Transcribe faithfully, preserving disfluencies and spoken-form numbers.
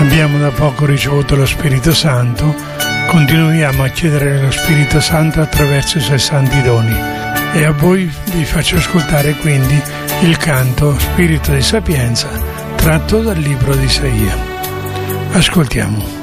Abbiamo da poco ricevuto lo Spirito Santo, continuiamo a chiedere lo Spirito Santo attraverso i suoi santi doni. E a voi vi faccio ascoltare quindi il canto Spirito di Sapienza tratto dal libro di Isaia. Ascoltiamo.